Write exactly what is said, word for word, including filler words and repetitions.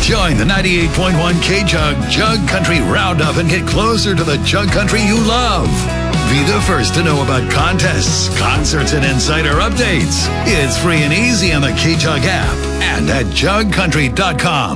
Join the ninety-eight point one K-Jug Jug Country Roundup and get closer to the Jug Country you love. Be the first to know about contests, concerts, and insider updates. It's free and easy on the K-Jug app and at jug country dot com.